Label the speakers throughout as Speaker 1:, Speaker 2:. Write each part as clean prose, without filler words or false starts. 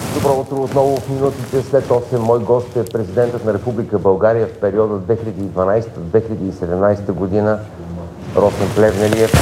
Speaker 1: Добро утро отново в минутите след 8. Мой гост е президентът на Република България в периода 2012-2017 година Росен Плевнелиев.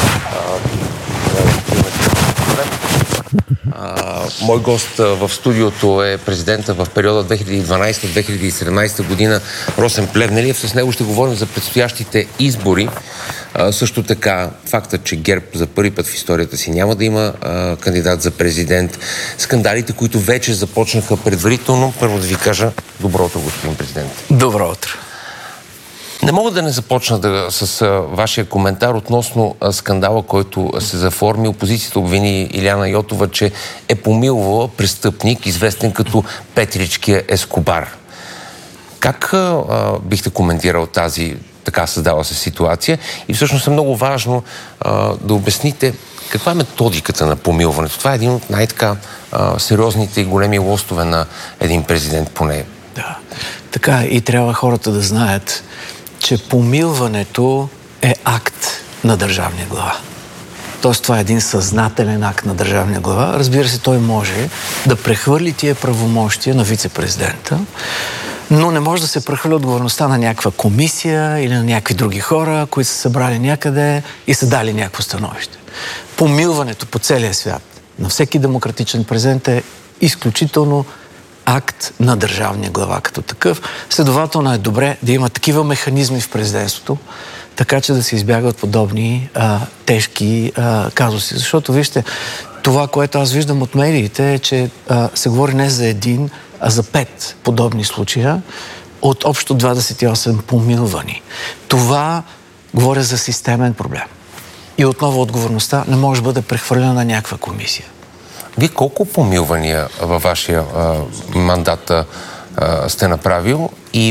Speaker 1: Мой гост в студиото е президента в периода 2012-2017 година Росен Плевнелиев. С него ще говорим за предстоящите избори. Също така фактът, че ГЕРБ за първи път в историята си няма да има кандидат за президент. Скандалите, които вече започнаха предварително. Първо да ви кажа добро утро, господин президент.
Speaker 2: Добро утро.
Speaker 1: Не мога да не започна с вашия коментар относно скандала, който се заформи. Опозицията обвини Илияна Йотова, че е помилвала престъпник, известен като Петричкия Ескобар. Как бихте коментирал тази така създала се ситуация? И всъщност е много важно да обясните каква е методиката на помилването. Това е един от най-така сериозните и големи лостове на един президент поне.
Speaker 2: Да, така и трябва хората да знаят, че помилването е акт на държавния глава. Тоест това е един съзнателен акт на държавния глава. Разбира се, той може да прехвърли тия правомощия на вице-президента, но не може да се прехвърли отговорността на някаква комисия или на някакви други хора, които са събрали някъде и са дали някакво становище. Помилването по целия свят на всеки демократичен президент е изключително акт на държавния глава като такъв. Следователно е добре да има такива механизми в президентството, така че да се избягват подобни тежки казуси. Защото, вижте, това, което аз виждам от медиите е, че се говори не за един, а за 5 подобни случая от общо 28 помилвани. Това говоря за системен проблем. И отново отговорността не може да бъде прехвърлена на някаква комисия.
Speaker 1: Вие колко помилвания във вашия мандат сте направил и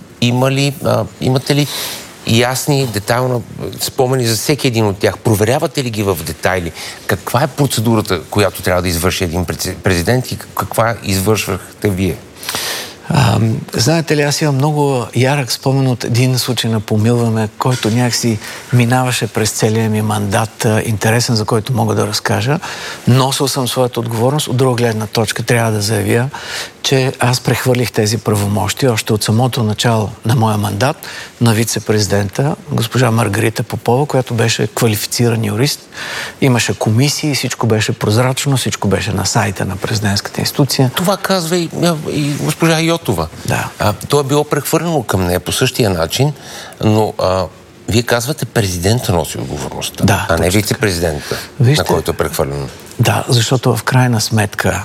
Speaker 1: имате ли ясни, детайлно спомени за всеки един от тях? Проверявате ли ги в детайли? Каква е процедурата, която трябва да извърши един президент и каква извършвахте вие?
Speaker 2: Знаете ли, аз имам много ярък спомен от един случай на помилване, който някакси минаваше през целия ми мандат, интересен, за който мога да разкажа. Носил съм своята отговорност. От друга гледна точка трябва да заявя, че аз прехвърлих тези правомощия още от самото начало на моя мандат на вице-президента, госпожа Маргарита Попова, която беше квалифициран юрист. Имаше комисии, всичко беше прозрачно, всичко беше на сайта на президентската институция.
Speaker 1: Това казва и госпожа Йотова.
Speaker 2: Да.
Speaker 1: То е било прехвърлено към нея по същия начин, но вие казвате президента носи отговорността,
Speaker 2: да,
Speaker 1: а не вице-президента, на който е прехвърлено.
Speaker 2: Да, защото в крайна сметка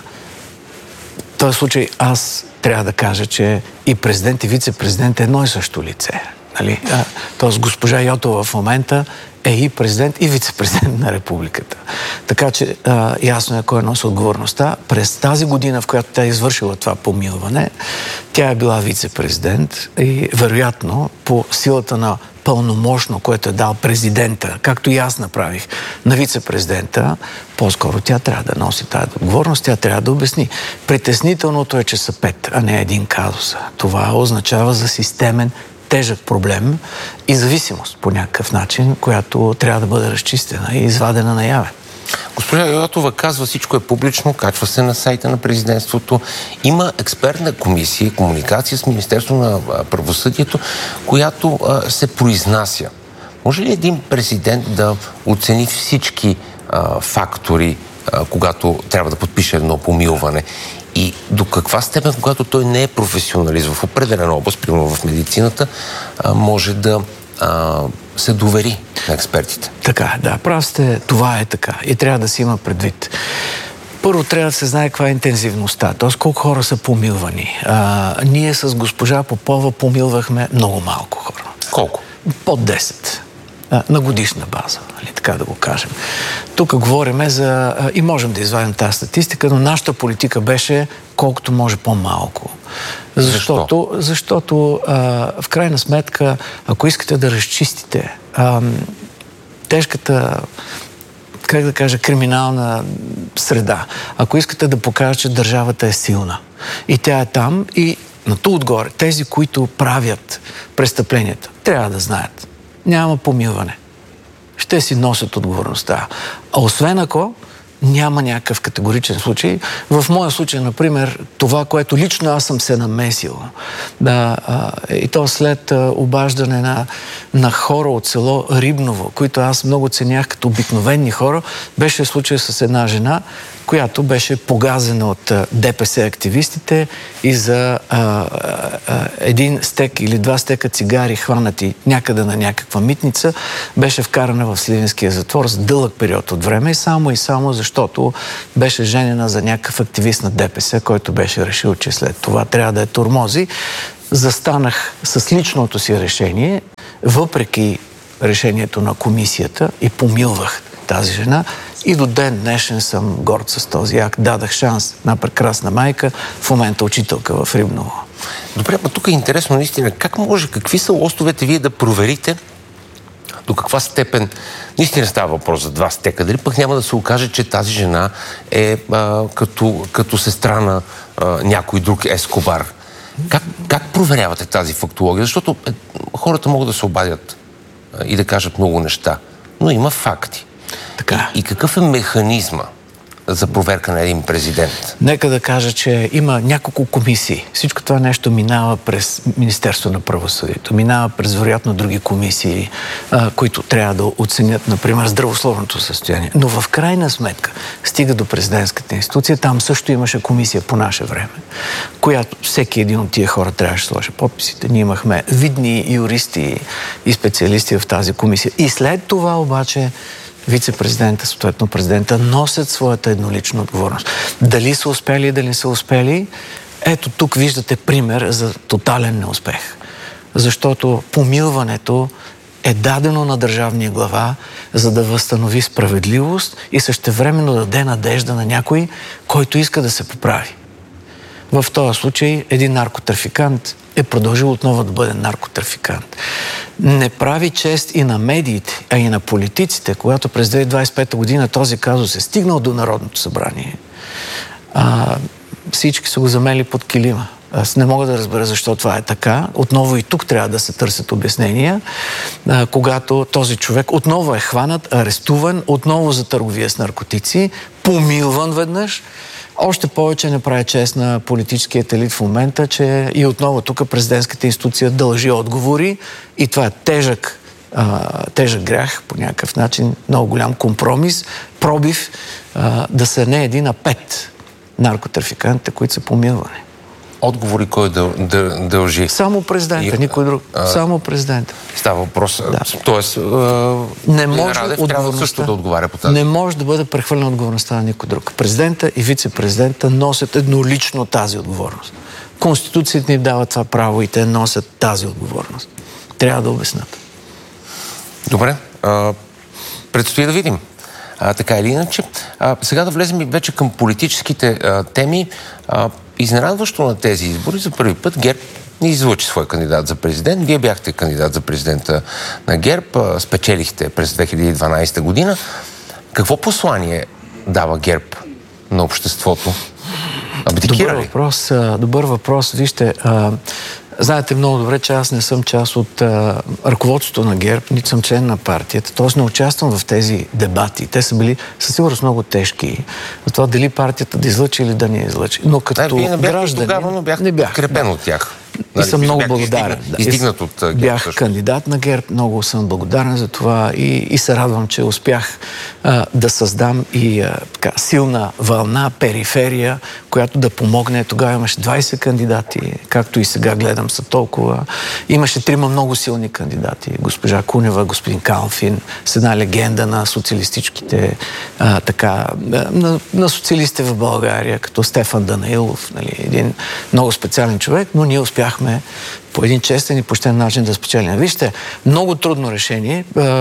Speaker 2: в този случай аз трябва да кажа, че и президент, и вице-президент е едно и също лице. Нали? Тоест госпожа Йотова в момента е и президент, и вице-президент на републиката. Така че ясно е кой носи отговорността. През тази година, в която тя е извършила това помилване, тя е била вице-президент и вероятно по силата на пълномощно, което е дал президента, както и аз направих на вице-президента, по-скоро тя трябва да носи тази отговорност, тя трябва да обясни. Притеснителното е, че са 5, а не един казус. Това означава за системен тежък проблем и зависимост по някакъв начин, която трябва да бъде разчистена и извадена наяве.
Speaker 1: Госпожа Йотова казва, всичко е публично, качва се на сайта на президентството. Има експертна комисия, комуникация с Министерството на правосъдието, която се произнася. Може ли един президент да оцени всички фактори, когато трябва да подпише едно помилване? И до каква степен, когато той не е професионалист в определена област, примерно в медицината, може да се довери на експертите?
Speaker 2: Така, да, прав сте, това е така и трябва да си има предвид. Първо трябва да се знае каква е интензивността, т.е. колко хора са помилвани. Ние с госпожа Попова помилвахме много малко хора.
Speaker 1: Колко?
Speaker 2: Под 10. На годишна база, нали, така да го кажем. Тук говорим за... и можем да извадим тази статистика, но нашата политика беше колкото може по-малко. Защото в крайна сметка, ако искате да разчистите тежката, как да кажа, криминална среда, ако искате да покажете, че държавата е силна и тя е там, и на то отгоре, тези, които правят престъпленията, трябва да знаят. Няма помилване. Ще си носят отговорността. А освен ако няма някакъв категоричен случай. В моя случай, например, това, което лично аз съм се намесил, и то след обаждане на хора от село Рибново, които аз много ценях като обикновени хора, беше случай с една жена, която беше погазена от ДПС активистите и за един стек или два стека цигари, хванати някъде на някаква митница, беше вкарана в Сливенския затвор за дълъг период от време, и само защото беше женена за някакъв активист на ДПС, който беше решил, че след това трябва да я тормози. Застанах с личното си решение, въпреки решението на комисията, и помилвах тази жена. И до ден днешен съм горд с този акт. Дадах шанс на прекрасна майка, в момента учителка в Рибново.
Speaker 1: Добре, но тук е интересно наистина. Какви са лостовете вие да проверите до каква степен наистина става въпрос за два стека? Дали пък няма да се окаже, че тази жена е като сестра на някой друг Ескобар? Как проверявате тази фактология? Защото хората могат да се обадят и да кажат много неща, но има факти.
Speaker 2: Така.
Speaker 1: И какъв е механизма за проверка на един президент?
Speaker 2: Нека да кажа, че има няколко комисии. Всичко това нещо минава през Министерство на правосъдието, минава през вероятно други комисии, които трябва да оценят, например, здравословното състояние. Но в крайна сметка стига до президентската институция. Там също имаше комисия по наше време, която всеки един от тия хора трябваше да сложи подписите. Ние имахме видни юристи и специалисти в тази комисия. И след това обаче вице-президента, съответно президента, носят своята еднолична отговорност. Дали са успели, дали не са успели, ето тук виждате пример за тотален неуспех. Защото помилването е дадено на държавния глава, за да възстанови справедливост и същевременно да даде надежда на някой, който иска да се поправи. В този случай един наркотрафикант е продължил отново да бъде наркотрафикант. Не прави чест и на медиите, а и на политиците, когато през 2025 година този казус е стигнал до Народното събрание. Всички са го замели под килима. Аз не мога да разбера защо това е така. Отново и тук трябва да се търсят обяснения, когато този човек отново е хванат, арестуван, отново за търговия с наркотици, помилван веднъж. Още повече не прави чест на политическият елит в момента, че и отново тук президентската институция дължи отговори и това е тежък грях, по някакъв начин, много голям компромис, пробив да са не един, а 5 наркотрафикантите, които са помилвани.
Speaker 1: Отговори кой дължи?
Speaker 2: Само президента, никой друг. Само президента.
Speaker 1: Става въпрос. Да. Тоест,
Speaker 2: не може
Speaker 1: Радев трябва също да отговаря по тази.
Speaker 2: Не може да бъде прехвърлена отговорността на никой друг. Президента и вице-президента носят еднолично тази отговорност. Конституцията ни дава това право и те носят тази отговорност. Трябва да обяснят.
Speaker 1: Добре. Предстои да видим. Така или иначе. Сега да влезем вече към политическите теми. Изненадващо на тези избори за първи път ГЕРБ не излъчи свой кандидат за президент. Вие бяхте кандидат за президента на ГЕРБ, спечелихте през 2012 година. Какво послание дава ГЕРБ на обществото?
Speaker 2: Добър въпрос. Вижте, знаете много добре, че аз не съм част от ръководството на ГЕРБ, нито съм член на партията, т.е. не участвам в тези дебати. Те са били със сигурност много тежки. За това дали партията да излъчи или да не излъчи. Но като гражданин...
Speaker 1: Тогава, но бях подкрепен от тях.
Speaker 2: И съм много благодарен.
Speaker 1: Издигнат от ГЕРБ.
Speaker 2: Бях кандидат на ГЕРБ, много съм благодарен за това и се радвам, че успях да създам и силна вълна, периферия, която да помогне. Тогава имаше 20 кандидати, както и сега гледам са толкова. Имаше 3 много силни кандидати. Госпожа Кунева, господин Калфин, с една легенда на социалистическите, на социалистите в България, като Стефан Данаилов, един много специален човек, но ние успяхме по един честен и почтен начин да спечелим. Вижте, много трудно решение.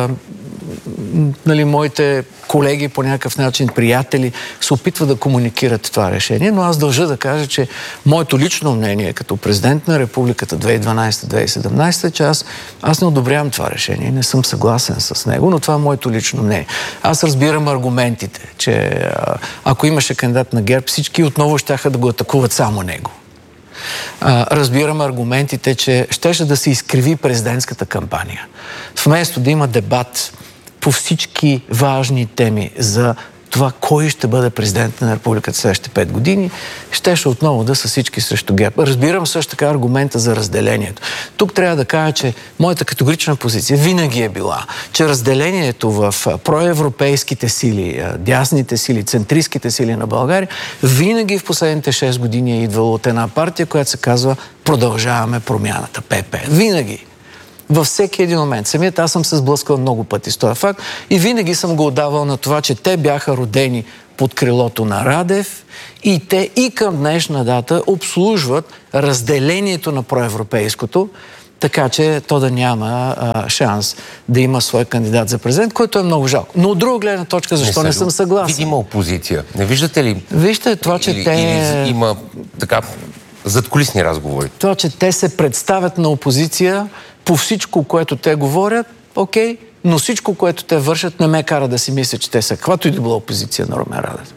Speaker 2: Моите колеги, по някакъв начин приятели, се опитват да комуникират това решение, но аз дължа да кажа, че моето лично мнение като президент на републиката 2012-2017 е, че аз не одобрявам това решение, не съм съгласен с него, но това е моето лично мнение. Аз разбирам аргументите, че ако имаше кандидат на ГЕРБ, всички отново щяха да го атакуват само него. Разбирам аргументите, че щеше да се изкриви президентската кампания. Вместо да има дебат по всички важни теми за това кой ще бъде президент на републиката следващите 5 години, щеше отново да са всички срещу ГЕРБ. Разбирам също така аргумента за разделението. Тук трябва да кажа, че моята категорична позиция винаги е била, че разделението в проевропейските сили, дясните сили, центристските сили на България, винаги в последните 6 години е идвало от една партия, която се казва Продължаваме промяната, ПП. Винаги. Във всеки един момент. Самият аз съм се сблъскал много пъти с този факт и винаги съм го отдавал на това, че те бяха родени под крилото на Радев и те и към днешна дата обслужват разделението на проевропейското, така че то да няма шанс да има свой кандидат за президент, който е много жалко. Но от друга гледна точка, защо не съм съгласен?
Speaker 1: Видима опозиция. Не виждате ли?
Speaker 2: Вижте това, че
Speaker 1: или има така задкулисни разговори.
Speaker 2: Това, че те се представят на опозиция по всичко, което те говорят, окей, но всичко, което те вършат, не ме кара да си мисля, че те са каквато и да била опозиция на Румен Радев.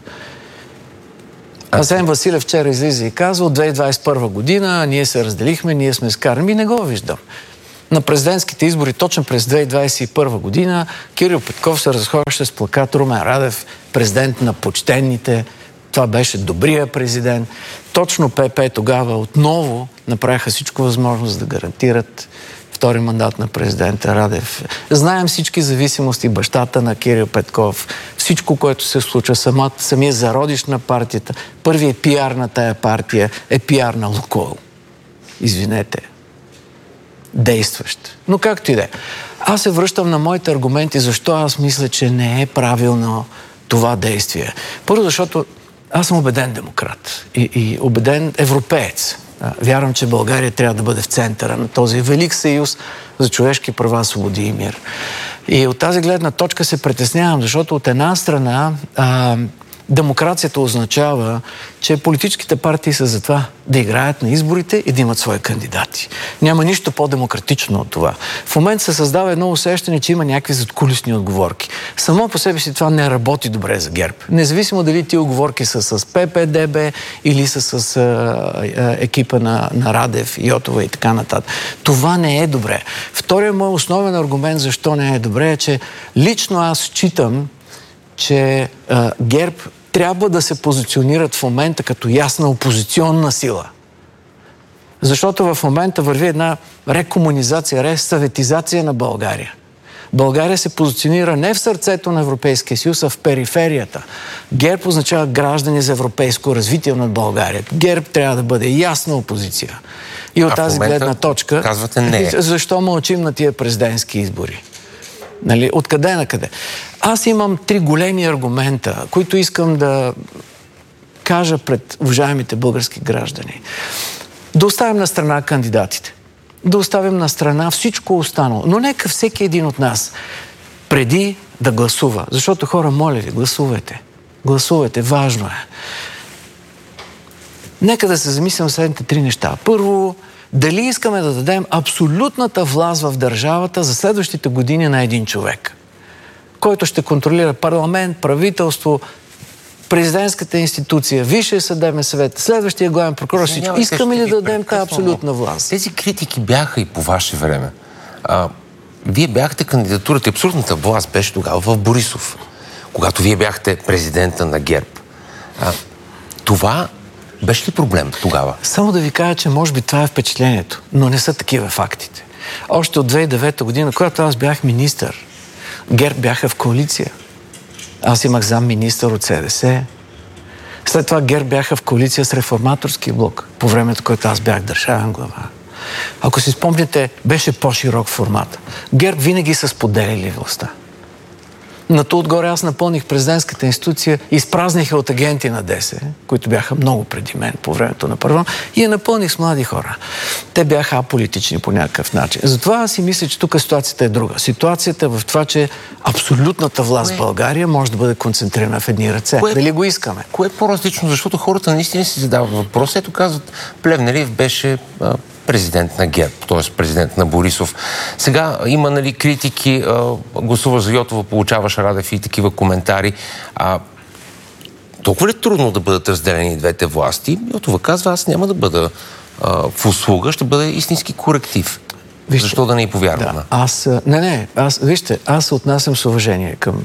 Speaker 2: Асен Василев вчера излиза и казва, от 2021 година ние се разделихме, ние сме скарани. Не го виждам. На президентските избори, точно през 2021 година, Кирил Петков се разхождаше с плакат Румен Радев, президент на почтенните. Това беше добрия президент. Точно ПП тогава отново направиха всичко възможно, за да гарантират втори мандат на президента Радев. Знаем всички зависимости, бащата на Кирил Петков, всичко, което се случва, самия зародиш на партията, първият пиар на тая партия е пиар на Лукойл. Извинете. Действащ. Но както и да е. Аз се връщам на моите аргументи, защо аз мисля, че не е правилно това действие. Първо, защото аз съм убеден демократ и убеден европеец. Вярвам, че България трябва да бъде в центъра на този велик съюз за човешки права, свободи и мир. И от тази гледна точка се притеснявам, защото от една страна демокрацията означава, че политическите партии са за това да играят на изборите и да имат свои кандидати. Няма нищо по-демократично от това. В момента се създава едно усещане, че има някакви задкулисни отговорки. Само по себе си това не работи добре за ГЕРБ. Независимо дали тия отговорки са с ППДБ или са с екипа на Радев, Йотова и така нататък. Това не е добре. Вторият мой основен аргумент защо не е добре е, че лично аз считам, че ГЕРБ трябва да се позиционират в момента като ясна опозиционна сила. Защото в момента върви една рекомунизация, ресъветизация на България. България се позиционира не в сърцето на Европейския съюз, а в периферията. ГЕРБ означава граждани за европейско развитие на България. ГЕРБ трябва да бъде ясна опозиция. И от тази гледна точка,
Speaker 1: казвате не.
Speaker 2: Защо мълчим на тия президентски избори? Нали? Откъде на къде? Аз имам 3 големи аргумента, които искам да кажа пред уважаемите български граждани. Да оставим на страна кандидатите. Да оставим на страна всичко останало. Но нека всеки един от нас преди да гласува. Защото хора, моля ви, гласувайте. Гласувайте, важно е. Нека да се замислим следните 3 неща. Първо, дали искаме да дадем абсолютната власт в държавата за следващите години на един човек, който ще контролира парламент, правителство, президентската институция, Висшия съдебен съвет, следващия главен прокурор, всичко. Искаме ли да дадем тази абсолютна власт?
Speaker 1: Тези критики бяха и по ваше време. Вие бяхте кандидатурата, абсолютната власт беше тогава в Борисов, когато вие бяхте президента на ГЕРБ. Това беше ли проблем тогава?
Speaker 2: Само да ви кажа, че може би това е впечатлението, но не са такива фактите. Още от 2009 година, когато аз бях министър, ГЕРБ бяха в коалиция. Аз имах замминистър от СДС. След това ГЕРБ бяха в коалиция с Реформаторския блок, по времето, което аз бях държавен глава. Ако си спомняте, беше по-широк формат. ГЕРБ винаги са споделили властта. На то отгоре аз напълних президентската институция, изпразних от агенти на ДС, които бяха много преди мен по времето на първо, и я напълних с млади хора. Те бяха аполитични по някакъв начин. Затова аз си мисля, че тук ситуацията е друга. Ситуацията е в това, че абсолютната власт в България може да бъде концентрирана в едни ръце. Дали го искаме?
Speaker 1: Кое е по-различно? Защото хората наистина си задават въпрос. Ето казват, Плевнелиев беше президент на ГЕРБ, т.е. президент на Борисов. Сега има критики, гласува за Йотова, получаваш Радев и такива коментари. Толкова ли трудно да бъдат разделени двете власти? Йотова казва, аз няма да бъда в услуга, ще бъда истински коректив. Вижте, защо да не й повярваме?
Speaker 2: Да, вижте, аз се отнасям с уважение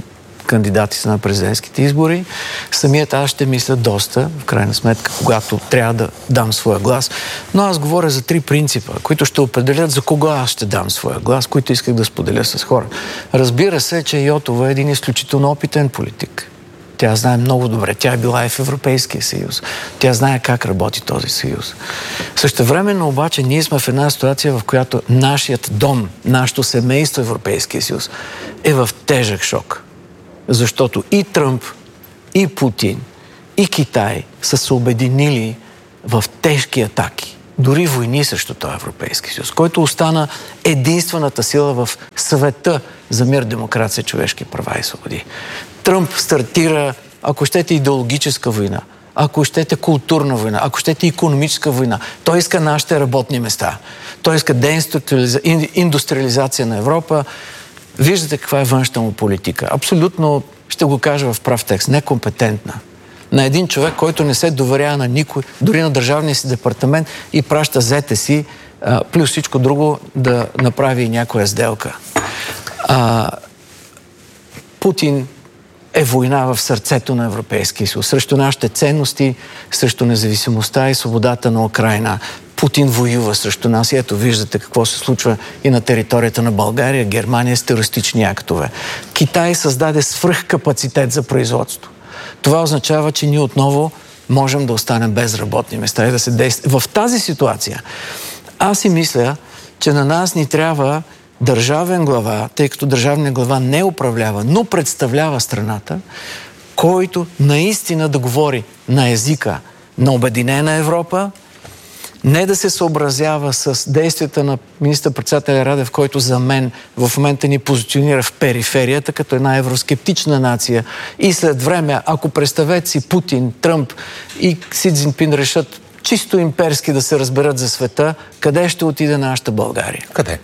Speaker 2: кандидати на президентските избори. Самият аз ще мисля доста, в крайна сметка, когато трябва да дам своя глас. Но аз говоря за 3 принципа, които ще определят за кого аз ще дам своя глас, които исках да споделя с хора. Разбира се, че Йотова е един изключително опитен политик. Тя знае много добре. Тя е била и в Европейския съюз. Тя знае как работи този съюз. Същевременно обаче ние сме в една ситуация, в която нашият дом, нашето семейство Европейския съюз е в тежък шок. Защото и Тръмп, и Путин, и Китай са се обединили в тежки атаки. Дори войни срещу този Европейски съюз, който остана единствената сила в света за мир, демокрация, човешки права и свободи. Тръмп стартира, ако щете, идеологическа война, ако щете културна война, ако щете икономическа война. Той иска нашите работни места. Той иска индустриализация на Европа. Виждате каква е външната му политика. Абсолютно, ще го кажа в прав текст, некомпетентна. На един човек, който не се доверява на никой, дори на държавния си департамент и праща зете си, плюс всичко друго, да направи някоя сделка. Путин е война в сърцето на Европейския съюз. Срещу нашите ценности, срещу независимостта и свободата на Украйна. Путин воюва срещу нас и ето виждате какво се случва и на територията на България, Германия с терористични актове. Китай създаде свръхкапацитет за производство. Това означава, че ние отново можем да останем без работни места и да се действа. В тази ситуация аз си мисля, че на нас ни трябва държавен глава, тъй като държавният глава не управлява, но представлява страната, който наистина да говори на езика на Обединена Европа, не да се съобразява с действията на министър-председателя Радев, който за мен в момента ни позиционира в периферията, като една евроскептична нация. И след време, ако представете си Путин, Тръмп и Си Цзинпин решат чисто имперски да се разберат за света, къде ще отиде нашата България?
Speaker 1: Къде?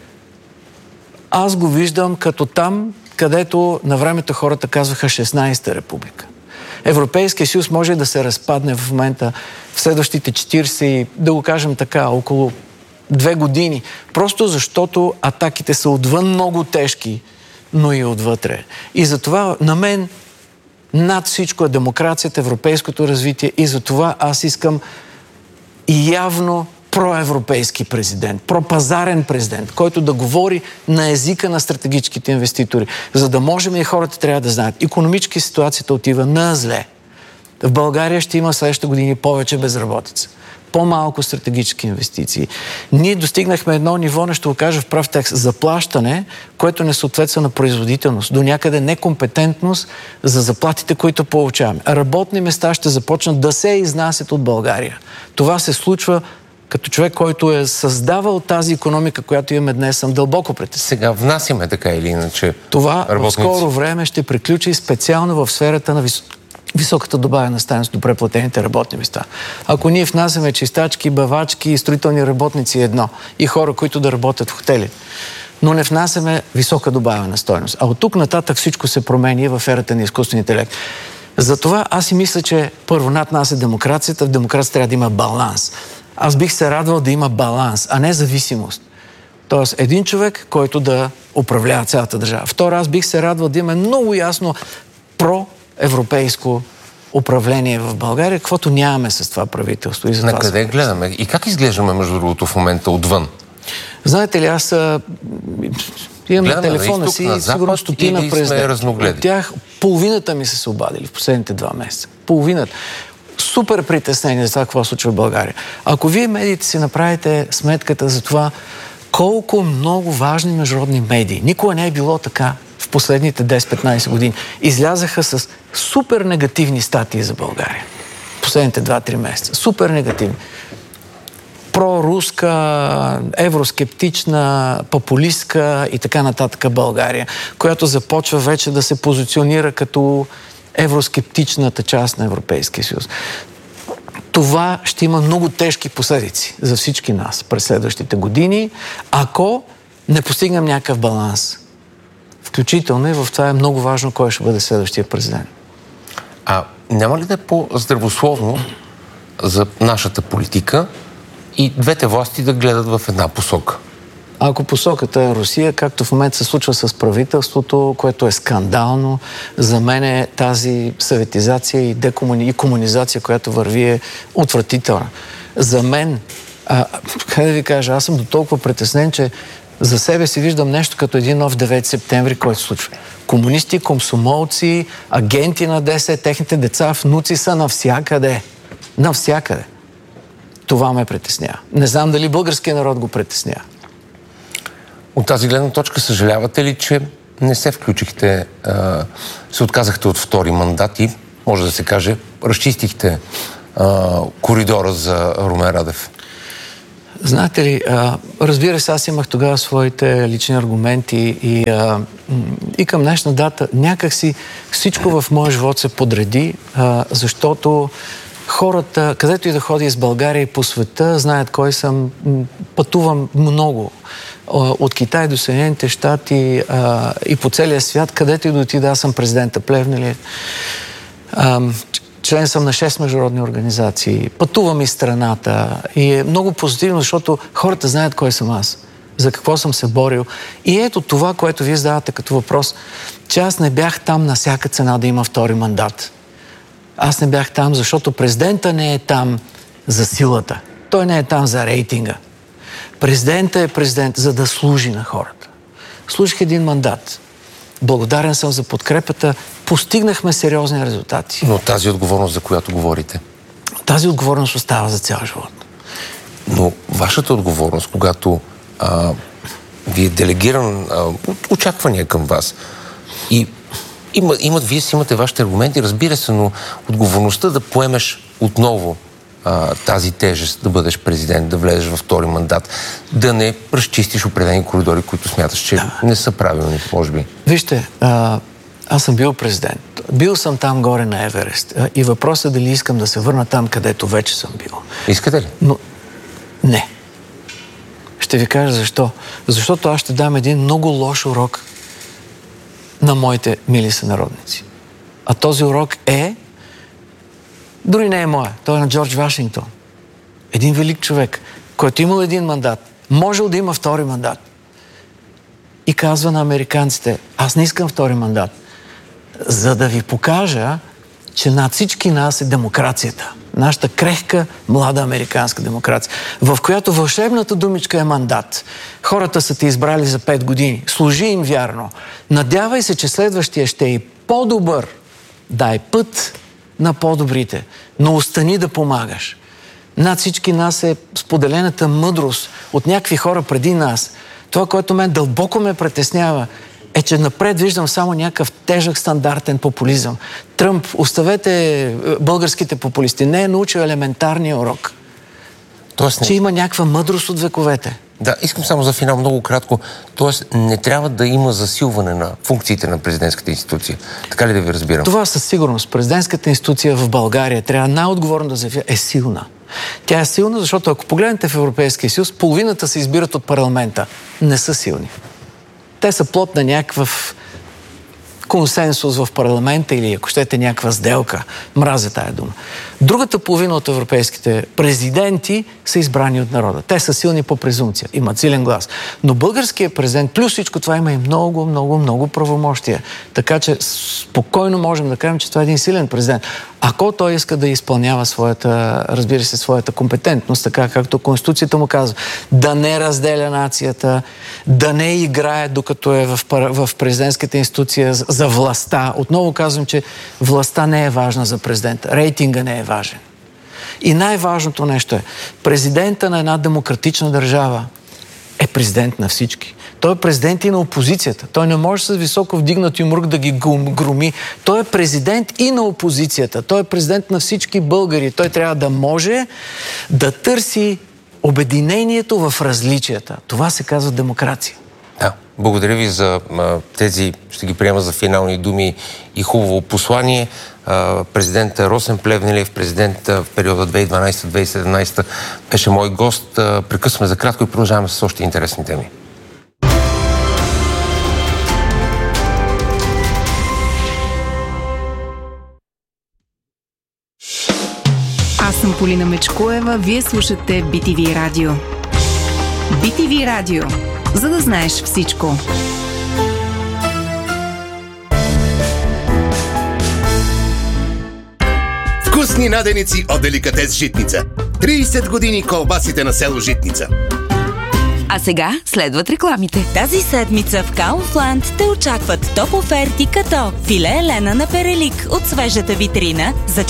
Speaker 2: Аз го виждам като там, където на времето хората казваха 16-та република. Европейския съюз може да се разпадне в момента в следващите 40, да го кажем така, около 2 години. Просто защото атаките са отвън много тежки, но и отвътре. И затова на мен над всичко е демокрацията, европейското развитие и затова аз искам и явно проевропейски президент, пропазарен президент, който да говори на езика на стратегическите инвеститори. За да можем и хората трябва да знаят. Икономически ситуацията отива на зле. В България ще има следващите години повече безработица. По-малко стратегически инвестиции. Ние достигнахме едно ниво, не ще го кажа в прав текст, заплащане, което не съответства на производителност. До някъде некомпетентност за заплатите, които получаваме. Работни места ще започнат да се изнасят от България. Това се случва като човек, който е създавал тази икономика, която имаме днес, съм дълбоко притеснен.
Speaker 1: Сега внасяме така или иначе
Speaker 2: това
Speaker 1: работници.
Speaker 2: В скоро време ще приключи специално в сферата на високата добавена стойност, добре платените работни места. Ако ние внасяме чистачки, бавачки и строителни работници едно и хора, които да работят в хотели, но не внасяме висока добавена стойност. А от тук нататък всичко се промени в ерата на изкуствен интелект. Затова аз си мисля, че първо над нас е демокрацията. В демокрацията трябва да има баланс. Аз бих се радвал да има баланс, а не зависимост. Тоест, един човек, който да управлява цялата държава. Второ, аз бих се радвал да има много ясно проевропейско управление в България, каквото нямаме с това правителство. И
Speaker 1: на къде гледаме? И как изглеждаме, между другото, в момента отвън?
Speaker 2: Знаете ли, аз имам на телефона си сигурно стотина президент. От тях половината ми са се обадили в последните 2 месеца. Половината. Супер притеснение за това, какво случва в България. Ако вие медиите си направите сметката за това, колко много важни международни медии, никога не е било така в последните 10-15 години, излязаха с супер негативни статии за България. Последните 2-3 месеца. Супер негативни. Проруска, евроскептична, популистка и така нататък България, която започва вече да се позиционира като евроскептичната част на Европейския съюз. Това ще има много тежки последици за всички нас през следващите години, ако не постигнем някакъв баланс. Включително и в това е много важно кой ще бъде следващия президент.
Speaker 1: А няма ли да е по-здравословно за нашата политика и двете власти да гледат в една посока?
Speaker 2: Ако посоката е Русия, както в момента се случва с правителството, което е скандално, за мен е тази съветизация и комунизация, която върви, е отвратителна. За мен, как да ви кажа, аз съм до толкова притеснен, че за себе си виждам нещо като един нов 9 септември, който се случва. Комунисти, комсомолци, агенти на ДС, техните деца, внуци са навсякъде. Навсякъде. Това ме притеснява. Не знам дали българския народ го притеснява.
Speaker 1: От тази гледна точка съжалявате ли, че не се включихте, се отказахте от втори мандат и, може да се каже, разчистихте коридора за Румен Радев?
Speaker 2: Знаете ли, разбира се, аз имах тогава своите лични аргументи и към днешна дата някакси всичко в моя живот се подреди, защото хората, където и да ходя из България и по света, знаят кой съм. Пътувам много. От Китай до Съединените щати и по целия свят, където и да отида, аз съм президента Плевнелиев. Член съм на 6 международни организации. Пътувам из страната и е много позитивно, защото хората знаят кой съм аз, за какво съм се борил. И ето това, което вие задавате като въпрос, че аз не бях там на всяка цена да има втори мандат. Аз не бях там, защото президента не е там за силата. Той не е там за рейтинга. Президентът е президент, за да служи на хората. Служих един мандат. Благодарен съм за подкрепата. Постигнахме сериозни резултати.
Speaker 1: Но тази отговорност, за която говорите?
Speaker 2: Тази отговорност остава за цял живот.
Speaker 1: Но вашата отговорност, когато ви е делегиран очаквания към вас и вие си имате вашите аргументи, разбира се, но отговорността да поемеш отново тази тежест, да бъдеш президент, да влезеш във втори мандат, да не разчистиш определени коридори, които смяташ, че не са правилни, може би.
Speaker 2: Вижте, аз съм бил президент. Бил съм там горе на Еверест. И въпросът е дали искам да се върна там, където вече съм бил.
Speaker 1: Искате ли?
Speaker 2: Но не. Ще ви кажа защо. Защото аз ще дам един много лош урок на моите мили сънародници. А този урок е, дори не е моя, той е на Джордж Вашингтон. Един велик човек, който имал един мандат, можел да има втори мандат. И казва на американците, аз не искам втори мандат, за да ви покажа, че над всички нас е демокрацията. Нашата крехка, млада американска демокрация, в която вълшебната думичка е мандат. Хората са те избрали за 5 години. Служи им вярно. Надявай се, че следващия ще е по-добър. Дай път на по-добрите, но остани да помагаш. Над всички нас е споделената мъдрост от някакви хора преди нас. Това, което мен дълбоко ме притеснява, е, че напред виждам само някакъв тежък стандартен популизъм. Тръмп, оставете българските популисти, не е научил елементарния урок. Тоест, че има някаква мъдрост от вековете.
Speaker 1: Да, искам само за финал много кратко. Тоест, не трябва да има засилване на функциите на президентската институция. Така ли да ви разбирам?
Speaker 2: Това със сигурност. Президентската институция в България трябва най-отговорно да заявя, е силна. Тя е силна, защото ако погледнете в Европейския съюз, половината се избират от парламента. Не са силни. Те са плод на някакъв консенсус в парламента или, ако щете, някаква сделка. Мразя тая дума. Другата половина от европейските президенти са избрани от народа. Те са силни по презумпция, имат силен глас. Но българският президент, плюс всичко това, има и много, много, много правомощия. Така че спокойно можем да кажем, че това е един силен президент. Ако той иска да изпълнява своята, разбира се, своята компетентност, така както Конституцията му казва, да не разделя нацията, да не играе, докато е в президентската институция за властта. Отново казвам, че властта не е важна за президента. Рейтинга не е важен. И най-важното нещо е, президента на една демократична държава е президент на всички. Той е президент и на опозицията. Той не може с високо вдигнат юмрук да ги громи. Той е президент и на опозицията. Той е президент на всички българи. Той трябва да може да търси обединението в различията. Това се казва демокрация.
Speaker 1: Да, благодаря ви за тези, ще ги приема за финални думи и хубаво послание. Президента Росен Плевнелиев, президент в периода 2012-2017, беше мой гост. Прекъсваме за кратко и продължаваме с още интересни теми.
Speaker 3: Аз съм Полина Мечкоева, вие слушате BTV Радио. BTV Радио. за да знаеш всичко.
Speaker 4: Вкусни наденици от Деликатес Житница. 30 години колбасите на село Житница.
Speaker 5: А сега следват рекламите.
Speaker 6: Тази седмица в Kaufland те очакват топ оферти като филе Елена на перелик от свежата витрина за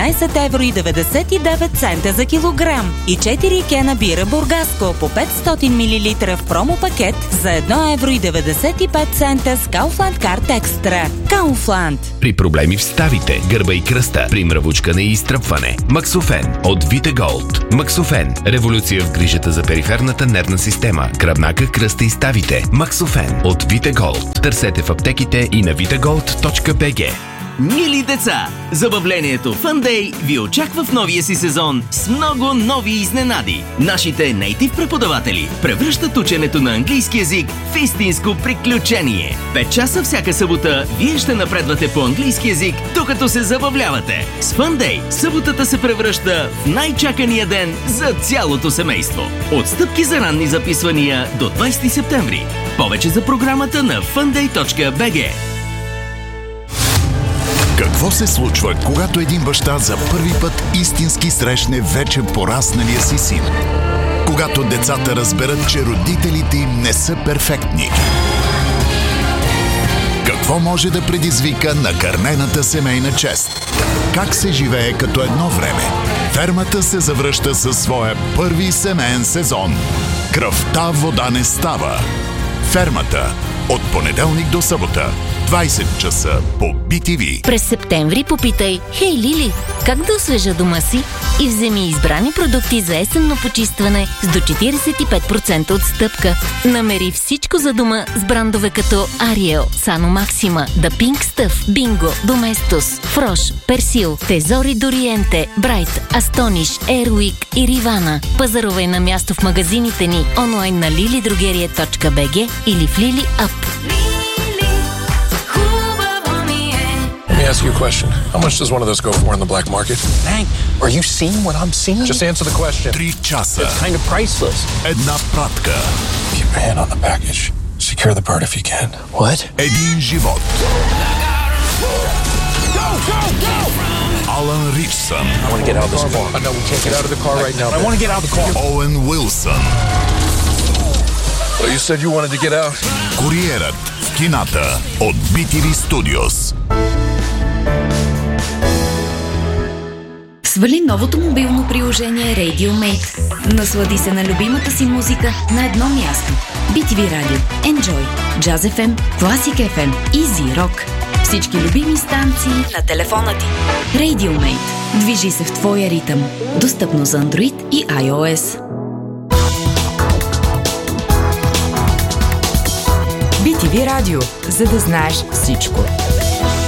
Speaker 6: 14,99 евро за килограм и 4 кена бира Бургаско по 500 мл в промопакет за 1,95 евро с Kaufland Card Extra. Kaufland.
Speaker 7: При проблеми в ставите, гърба и кръста, при мравучкане и изтръпване. Максофен от Витеголд. Максофен. Революция в грижата за периферната нервна система, гръбнака, кръста и ставите. Максофен от Витеголд. Търсете в аптеките и на vitegold.bg.
Speaker 8: Мили деца, забавлението Fun Day ви очаква в новия си сезон с много нови изненади. Нашите нейтив преподаватели превръщат ученето на английски език в истинско приключение. 5 часа всяка събота вие ще напредвате по английски език, докато се забавлявате. С Fun Day съботата се превръща в най-чакания ден за цялото семейство. Отстъпки за ранни записвания до 20 септември. Повече за програмата на funday.bg.
Speaker 9: Какво се случва, когато един баща за първи път истински срещне вече порасналия си син? Когато децата разберат, че родителите им не са перфектни? Какво може да предизвика накърнената семейна чест? Как се живее като едно време? Фермата се завръща със своя първи семейен сезон. Кръвта вода не става. Фермата. От понеделник до събота. 20 часа по BTV.
Speaker 10: През септември попитай: "Хей, Лили, как да освежа дома си?" и вземи избрани продукти за есенно почистване с до 45% отстъпка. Намери всичко за дома с брандове като Ariel, Sano Maxima, The Pink Stuff, Bingo, Domestos, Frosh, Persil, Tesori d'Oriente, Bright, Astonish, Airwick и Rivana. Пазарувай на място в магазините ни онлайн на lilidrogeria.bg или в Lili App.
Speaker 11: Let me ask you a question. How much does one of those go for in the black market?
Speaker 12: Hank, are you seeing what I'm seeing?
Speaker 11: Just answer the question.
Speaker 9: 3 часа.
Speaker 12: It's kind of priceless.
Speaker 9: Една пратка.
Speaker 11: Keep your hand on the package. Secure the bird if you can.
Speaker 12: What?
Speaker 9: Един живот.
Speaker 11: Go, go, go!
Speaker 9: Алан Ричсън.
Speaker 12: I want to get out of this car.
Speaker 11: No, we can't get out of the car right now.
Speaker 12: I want to get out of the car.
Speaker 9: Оуен Уилсън.
Speaker 11: Well, you said you wanted to get out.
Speaker 9: Куриерът в кината от BTV Studios.
Speaker 13: Свали новото мобилно приложение RadioMate. Наслади се на любимата си музика на едно място. BTV Radio, Enjoy, Jazz FM, Classic FM, Easy Rock. Всички любими станции на телефона ти. RadioMate. Движи се в твоя ритъм. Достъпно за Android и iOS.
Speaker 14: BTV Radio, за да знаеш всичко.